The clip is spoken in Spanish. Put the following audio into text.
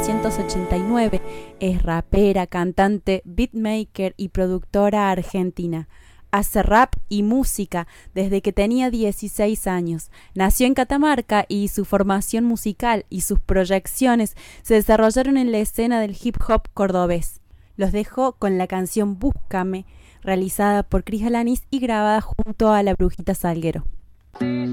1989. Es rapera, cantante, beatmaker y productora argentina. Hace rap y música desde que tenía 16 años. Nació en Catamarca y su formación musical y sus proyecciones se desarrollaron en la escena del hip hop cordobés. Los dejo con la canción Búscame, realizada por Cris Alanis y grabada junto a la Brujita Salguero.